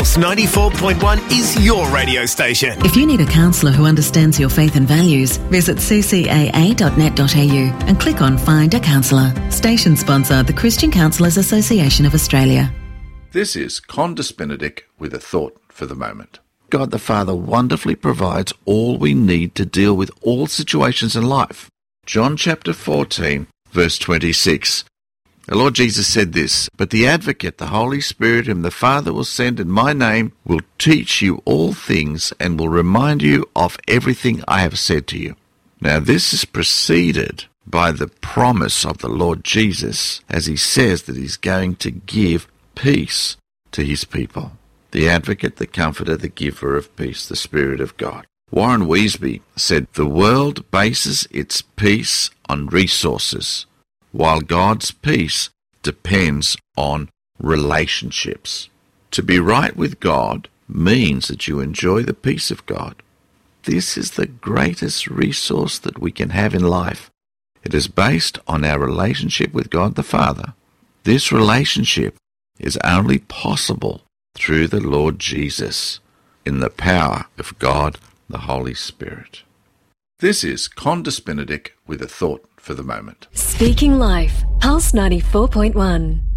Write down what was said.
Pulse 94.1 is your radio station. If you need a counsellor who understands your faith and values, visit ccaa.net.au and click on Find a Counsellor. Station sponsor, the Christian Counsellors Association of Australia. This is Condis Benedict with a thought for the moment. God the Father wonderfully provides all we need to deal with all situations in life. John chapter 14, verse 26. The Lord Jesus said this, "But the Advocate, the Holy Spirit, whom the Father will send in my name, will teach you all things and will remind you of everything I have said to you." Now this is preceded by the promise of the Lord Jesus as he says that he's going to give peace to his people. The Advocate, the Comforter, the Giver of peace, the Spirit of God. Warren Wiersbe said, "The world bases its peace on resources, while God's peace depends on relationships." To be right with God means that you enjoy the peace of God. This is the greatest resource that we can have in life. It is based on our relationship with God the Father. This relationship is only possible through the Lord Jesus, in the power of God the Holy Spirit. This is Condis Benedict with a thought for the moment. Speaking Life, Pulse 94.1.